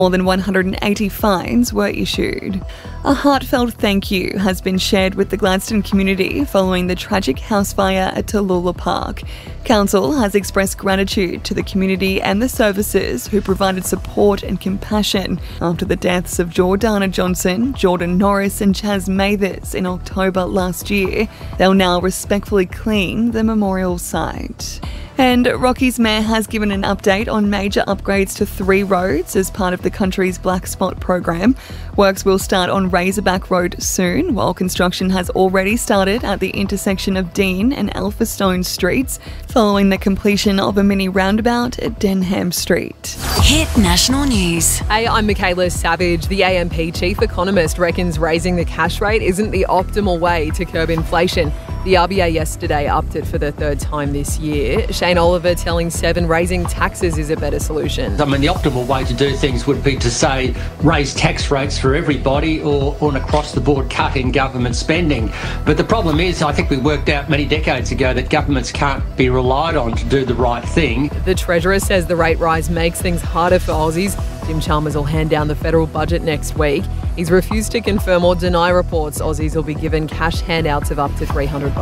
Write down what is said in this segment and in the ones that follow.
More than 180 fines were issued. A heartfelt thank you has been shared with the Gladstone community following the tragic house fire at Tallulah Park. Council has expressed gratitude to the community and the services who provided support and compassion after the deaths of Jordana Johnson, Jordan Norris and Chaz Mathers in October last year. They'll now respectfully clean the memorial site. And Rocky's mayor has given an update on major upgrades to 3 roads as part of the country's Black Spot program. Works will start on Razorback Road soon, while construction has already started at the intersection of Dean and Alphastone Streets, following the completion of a mini roundabout at Denham Street. Hit National News. Hey, I'm Michaela Savage. The AMP chief economist reckons raising the cash rate isn't the optimal way to curb inflation. The RBA yesterday upped it for the 3rd time this year. Shane Oliver telling Seven raising taxes is a better solution. I mean, the optimal way to do things would be to, say, raise tax rates for everybody or an across-the-board cut in government spending. But the problem is, I think we worked out many decades ago that governments can't be relied on to do the right thing. The Treasurer says the rate rise makes things harder for Aussies. Jim Chalmers will hand down the federal budget next week. He's refused to confirm or deny reports Aussies will be given cash handouts of up to $300.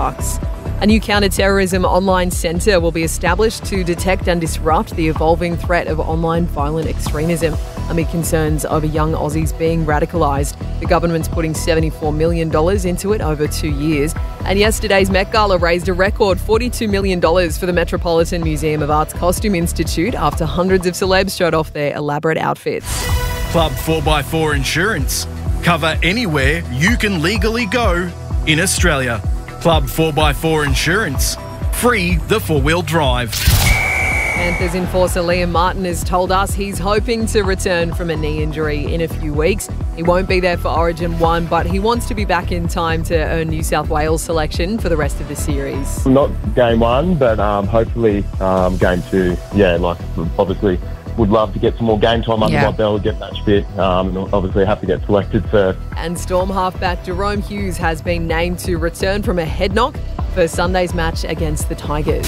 A new counter-terrorism online centre will be established to detect and disrupt the evolving threat of online violent extremism amid concerns over young Aussies being radicalised. The government's putting $74 million into it over 2 years. And yesterday's Met Gala raised a record $42 million for the Metropolitan Museum of Art's Costume Institute after hundreds of celebs showed off their elaborate outfits. Club 4x4 Insurance. Cover anywhere you can legally go in Australia. Club 4x4 Insurance. Free the 4-wheel drive. Panthers enforcer Liam Martin has told us he's hoping to return from a knee injury in a few weeks. He won't be there for Origin 1, but he wants to be back in time to earn New South Wales selection for the rest of the series. Not game 1, but hopefully game 2. Yeah, obviously would love to get some more game time under my belt, get match fit, and obviously have to get selected first. And Storm halfback Jerome Hughes has been named to return from a head knock for Sunday's match against the Tigers.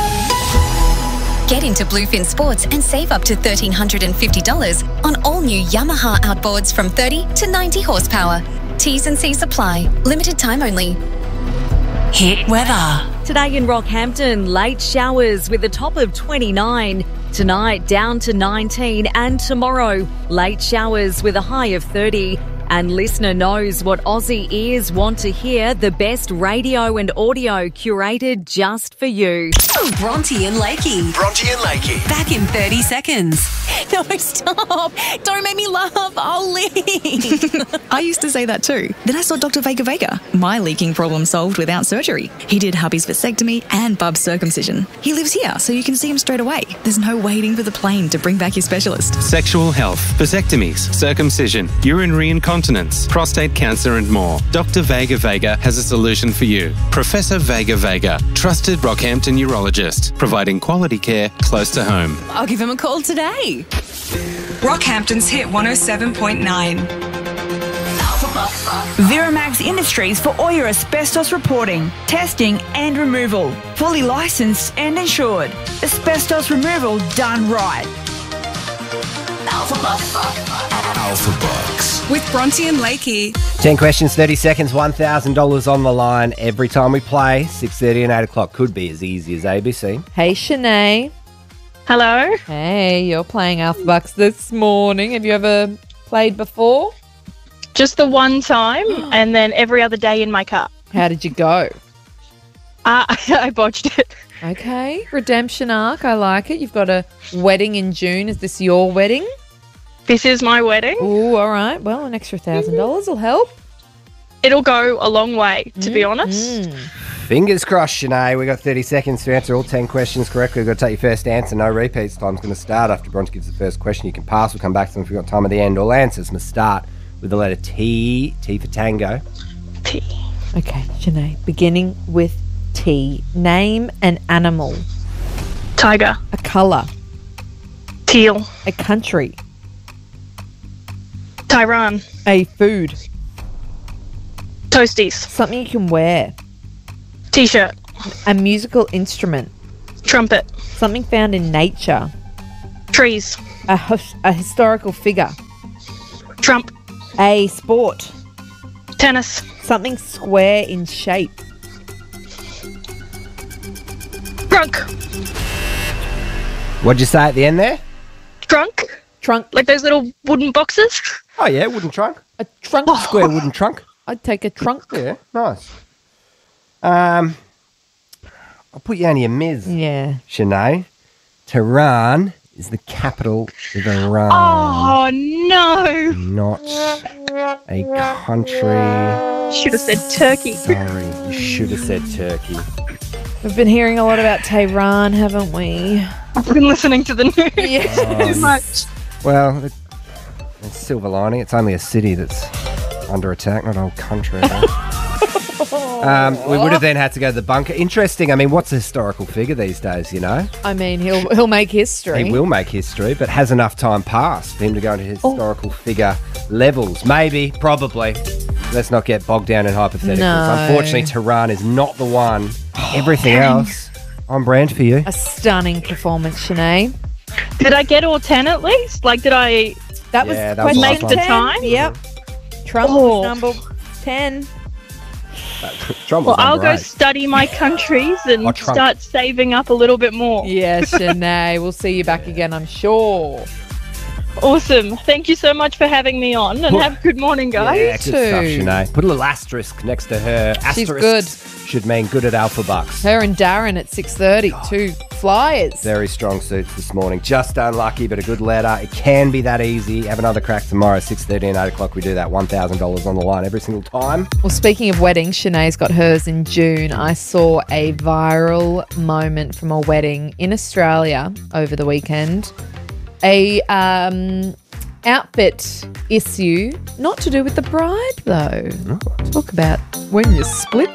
Get into Bluefin Sports and save up to $1,350 on all new Yamaha outboards from 30 to 90 horsepower. T's and C's apply. Limited time only. Hit weather. Today in Rockhampton, late showers with a top of 29. Tonight, down to 19, and tomorrow, late showers with a high of 30. And listener knows what Aussie ears want to hear, the best radio and audio curated just for you. Bronte and Lakey. Bronte and Lakey. Back in 30 seconds. No, stop. Don't make me laugh. I'll leave. I used to say that too. Then I saw Dr. Vega. My leaking problem solved without surgery. He did hubby's vasectomy and Bub's circumcision. He lives here, so you can see him straight away. There's no waiting for the plane to bring back your specialist. Sexual health, vasectomies, circumcision, urinary incontinence, prostate cancer and more. Dr. Vega has a solution for you. Professor Vega, trusted Rockhampton urologist, providing quality care close to home. I'll give him a call today. Rockhampton's Hit 107.9. Viramax Industries for all your asbestos reporting, testing and removal. Fully licensed and insured. Asbestos removal done right. Alpha Bucks. With Bronte and Lakey. 10 questions, 30 seconds, $1,000 on the line every time we play. 6:30 and 8 o'clock could be as easy as ABC. Hey, Shanae. Hello. Hey, you're playing Alpha Bucks this morning. Have you ever played before? Just the one time, and then every other day in my car. How did you go? I botched it. Okay, redemption arc. I like it. You've got a wedding in June. Is this your wedding? This is my wedding. Ooh, all right. Well, an extra $1,000 will help. It'll go a long way, to be honest. Fingers crossed, Shanae. We've got 30 seconds to answer all 10 questions correctly. We've got to take your first answer. No repeats. Time's going to start after Bronte gives the first question. You can pass. We'll come back to them if we've got time at the end. All answers must start with the letter T. T for tango. T. Okay, Shanae. Beginning with T. Name an animal. Tiger. A colour. Teal. A country. Tehran. A food. Toasties. Something you can wear. T-shirt. A musical instrument. Trumpet. Something found in nature. Trees. A historical figure. Trump. A sport. Tennis. Something square in shape. Trunk. What'd you say at the end there? Trunk. Trunk. Like those little wooden boxes? Oh, yeah, wooden trunk. A trunk. Square wooden trunk. I'd take a trunk. Yeah, nice. I'll put you on your Ms. Yeah. Sinead. Tehran is the capital of Iran. Oh, no. Not a country. Should have said Turkey. Sorry, you should have said Turkey. We've been hearing a lot about Tehran, haven't we? I've been listening to the news Yeah. too much. Well, it's silver lining. It's only a city that's under attack, not a whole country. We would have then had to go to the bunker. Interesting. I mean, what's a historical figure these days, you know? I mean, he'll make history. He will make history, but has enough time passed for him to go into historical figure levels? Maybe, probably. Let's not get bogged down in hypotheticals. No. Unfortunately, Tehran is not the one. Everything else on brand for you. A stunning performance, Sinead. Did I get all 10 at least? Like, did I That was that was question make the 10. time? Yep. Trump Oh. was number 10. Trump Well, was I'll number go 8. study my countries and Oh, Trump. start saving up a little bit more. Yeah, Sinead. We'll see you back again, I'm sure. Awesome. Thank you so much for having me on, and have a good morning, guys. Yeah, good stuff, Sinead. Put a little asterisk next to her. She's Asterisk good. should mean good at Alpha Bucks. Her and Darren at 6:30, two flyers. Very strong suits this morning. Just unlucky, but a good letter. It can be that easy. Have another crack tomorrow, 6:30 and 8 o'clock. We do that. $1,000 on the line every single time. Well, speaking of weddings, Sinead's got hers in June. I saw a viral moment from a wedding in Australia over the weekend. A outfit issue, not to do with the bride though. Talk about when you split